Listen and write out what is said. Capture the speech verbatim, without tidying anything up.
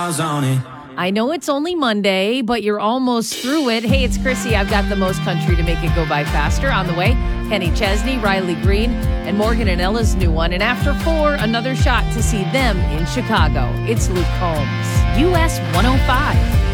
miles on it. I know it's only Monday, but you're almost through it. Hey, it's Chrissy. I've got the most country to make it go by faster. On the way, Kenny Chesney, Riley Green, and Morgan and Ella's new one. And after four, another shot to see them in Chicago. It's Luke Combs, U S one oh five.